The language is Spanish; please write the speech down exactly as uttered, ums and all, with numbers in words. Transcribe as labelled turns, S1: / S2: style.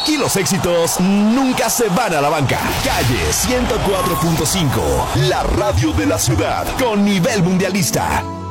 S1: y los éxitos nunca se van a la banca. Calle ciento cuatro punto cinco, la radio de la ciudad con nivel mundialista.